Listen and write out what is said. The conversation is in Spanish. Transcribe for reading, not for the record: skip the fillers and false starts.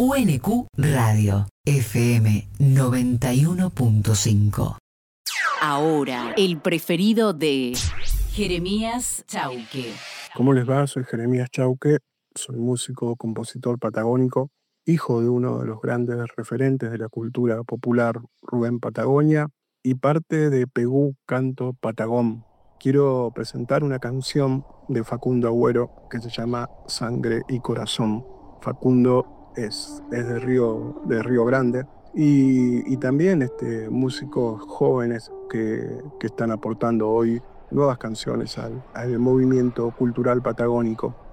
UNQ Radio, FM 91.5. Ahora, el preferido de Jeremías Chauque. ¿Cómo les va? Soy Jeremías Chauque, soy músico, compositor patagónico, hijo de uno de los grandes referentes de la cultura popular, Rubén Patagonia, y parte de Pegú Canto Patagón. Quiero presentar una canción de Facundo Agüero que se llama Sangre y Corazón. Facundo es de Río Grande y también músicos jóvenes que están aportando hoy nuevas canciones al movimiento cultural patagónico.